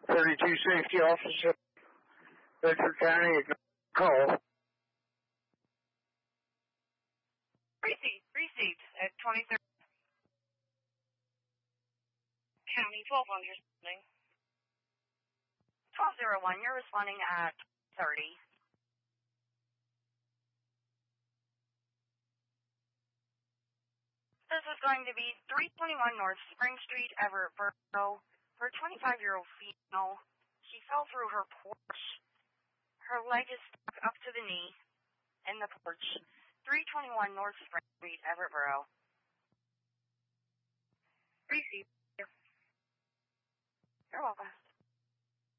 32 safety officer, Bedford County, call. Received at 23rd County, 12-1, you're responding. 1201, you're responding at 30. This is going to be 321 North Spring Street, Everett-Borough. For a 25-year-old female, she fell through her porch. Her leg is stuck up to the knee in the porch. 321 North Spring Street, Everett-Borough. Received. You're welcome.